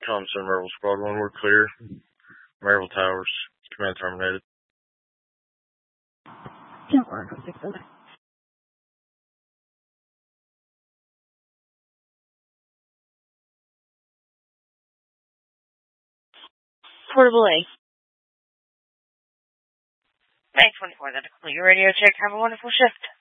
Thompson, Marvel Squad 1, we're clear. Marvel Towers, command terminated. Portable A. May 24, that's a complete radio check. Have a wonderful shift.